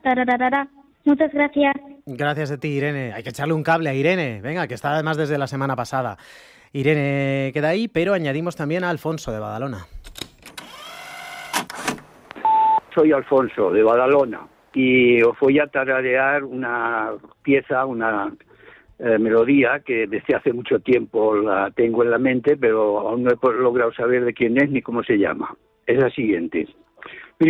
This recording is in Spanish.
Tarararara. Muchas gracias. Gracias a ti, Irene. Hay que echarle un cable a Irene, venga, que está además desde la semana pasada. Irene queda ahí, pero añadimos también a Alfonso de Badalona. Soy Alfonso de Badalona y os voy a tararear una pieza, una melodía que desde hace mucho tiempo la tengo en la mente, pero aún no he logrado saber de quién es ni cómo se llama. Es la siguiente.